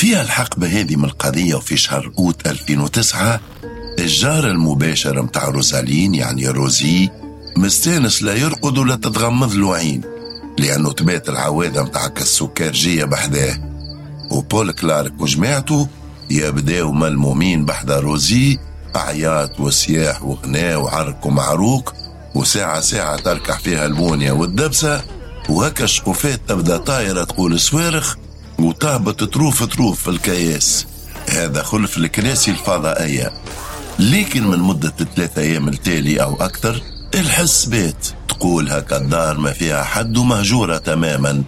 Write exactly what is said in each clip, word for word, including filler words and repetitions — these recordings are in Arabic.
فيها الحقبة هذه من القضية وفي شهر أوت ألفين وتسعة الجار المباشر متاع روزالين يعني روزي مستانس لا يرقد ولا تتغمض له عين، لأنه تبات العوادة متاع السكرجية بحذاه. وبول كلارك وجماعته يبداو ملمومين بحذا روزي، عياط وسياح وغناء وعرك ومعروك، وساعة ساعة تركح فيها البونية والدبسة، وهكا الشقوفات تبدا طايرة تقول سوارخ وتهبط تروف تروف في الكياس. هذا خلف الكراسي الفضائية. لكن من مدة ثلاثة أيام التالي أو أكثر الحس بيت تقول هكا الدار ما فيها حد ومهجورة تماما.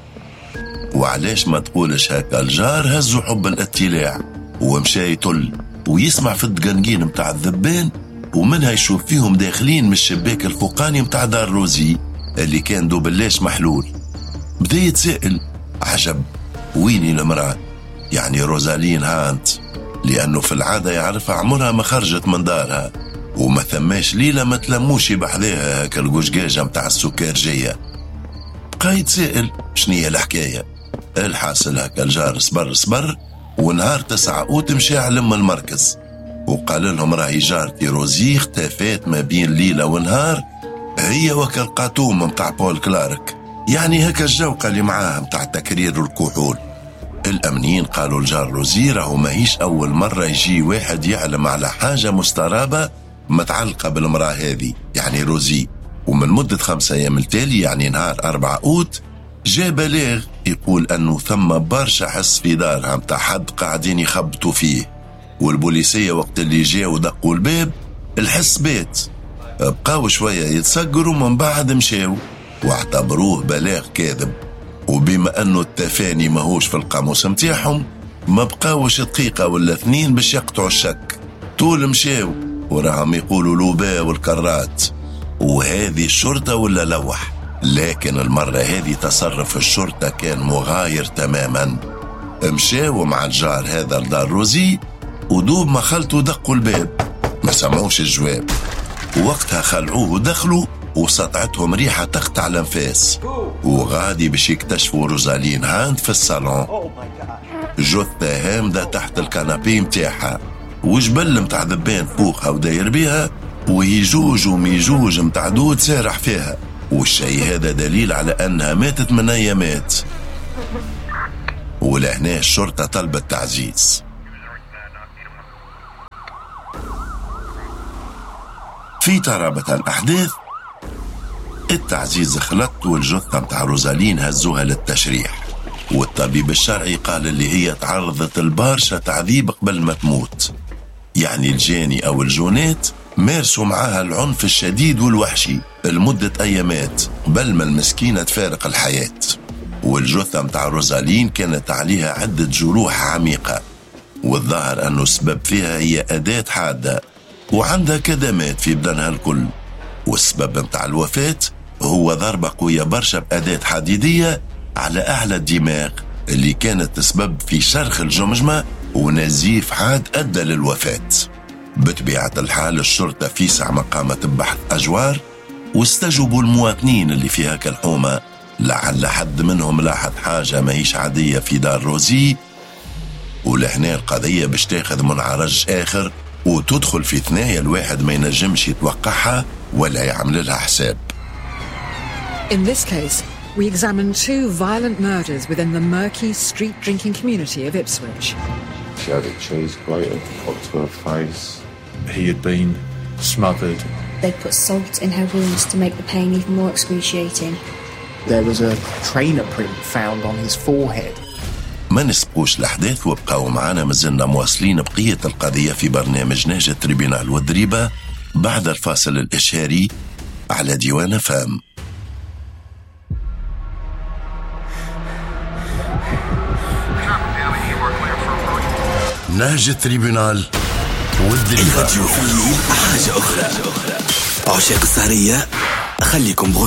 وعلاش ما تقولش هكا الجار هزوا حب الاطلاع ومشى يطل ويسمع في الدقنقين متاع الذبان، ومنها يشوف فيهم داخلين من الشباك الفوقاني متاع دار روزي اللي كان دو بلاش محلول. بدا يتسائل عجب ويني المرأة يعني روزالين هانت، لأنه في العادة يعرف عمرها ما خرجت من دارها وما ثماش ليلة ما تلموشي بحذاها هكا القشقاجة متاع السكرجية. بقى يتسائل شنية الحكاية. الحاصل هكا الجار صبر صبر ونهار تسعة أوت مشي علم المركز وقال لهم راهي جارتي روزي اختفت ما بين ليلة ونهار، هي وكا القاتوم متاع بول كلارك، يعني هكا الجوقة اللي معاها متاع التكرير والكحول. الأمنيين قالوا الجار روزي راهو ماهيش أول مرة يجي واحد يعلم على حاجة مسترابة متعلقة بالمرأة هذه يعني روزي. ومن مدة خمسة أيام التالي يعني نهار أربعة أوت جاء بلاغ يقول أنه ثم برشا حس في دارها متاع حد قاعدين يخبطوا فيه، والبوليسية وقت اللي جاء ودقوا الباب الحس بيت بقاو شوية يتسجروا من بعد مشاو واعتبروه بلاغ كاذب. وبما أنه التفاني ماهوش في القاموس متاعهم ما بقاوش دقيقة ولا اثنين باش يقطعوا الشك، طول مشاو وراهم يقولوا لوبا والكرات وهذه الشرطة ولا لوح. لكن المرة هذه تصرف الشرطة كان مغاير تماما. مشاو مع الجار هذا لدار روزي ودوب ما خلطوا دقوا الباب ما سمعوش الجواب، ووقتها خلعوه ودخلوا وسطعتهم ريحة تقطع الانفاس، وغادي باش يكتشفوا روزالين هاند في الصالون جثة هامدة تحت الكنابي متاعها وجبل متاع ذبان فوقها وداير بيها ويجوج وميجوج متاع دود سارح فيها، والشيء هذا دليل على أنها ماتت من أيامات. ولهنا الشرطة طلبت تعزيز. في طرابة الأحداث التعزيز خلط والجثة متاع روزالين هزوها للتشريح، والطبيب الشرعي قال اللي هي تعرضت البارشة تعذيب قبل ما تموت، يعني الجاني أو الجونات مارسوا معاها العنف الشديد والوحشي لمدة أيامات قبل ما المسكينة تفارق الحياة. والجثة متاع روزالين كانت عليها عدة جروح عميقة، والظاهر أنه السبب فيها هي أداة حادة وعندها كدمات في بدنها الكل، والسبب متاع الوفاة هو ضربة قوية برشا بأداة حديدية على أعلى الدماغ اللي كانت تسبب في شرخ الجمجمة ونزيف حاد أدى للوفاة. بطبيعة الحال الشرطة في ساعة ما قامت ببحث أجوار واستجوبوا المواطنين اللي فيها كالحومة لعل حد منهم لاحظ حاجة ماهيش عادية في دار روزي. ولهنا القضية باش تاخذ منعرج آخر وتدخل في ثنايا الواحد ما ينجمش يتوقعها ولا يعمل لها حساب. In this case, we examine two violent murders within the murky street drinking community of Ipswich. She had a cheese grater put to her face. He had been smothered. They put salt in her wounds to make the pain even more excruciating. There was a trainer print found on his forehead. ما نسبقوش الأحداث وابقاو معنا مازلنا مواصلين بقية القضية في برنامج نهج التريبينال والدريبة بعد الفاصل الإشهاري على ديوان فام. نهج التريبينال والدريبة الراديو فيه حاجة أخرى. عشاق السهرية خليكم